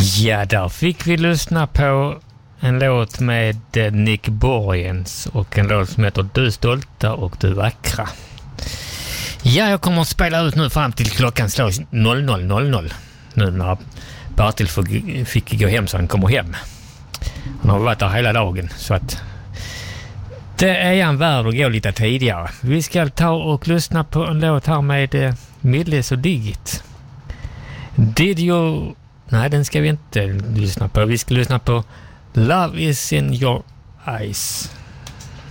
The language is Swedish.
Ja, där fick vi lyssna på en låt med Nick Borgens och en låt som heter Du stolta och du vackra. Ja, jag kommer att spela ut nu fram till klockan slår 00.00. Nu när Bertil fick gå hem så han kommer hem. Han har varit där hela dagen så att det är en värld att gå lite tidigare. Vi ska ta och lyssna på en låt här med Milles och Digit. Did you... Nej, den ska vi inte lyssna på. Vi ska lyssna på Love is in your eyes.